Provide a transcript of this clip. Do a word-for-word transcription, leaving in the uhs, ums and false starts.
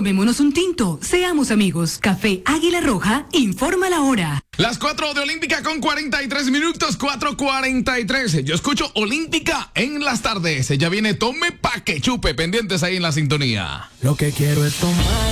Tomémonos un tinto, seamos amigos. Café Águila Roja, informa la hora. Las cuatro de Olímpica con cuarenta y tres minutos, cuatro cuarenta y tres. Yo escucho Olímpica en las tardes. Ya viene Tome pa' que chupe, pendientes ahí en la sintonía. Lo que quiero es tomar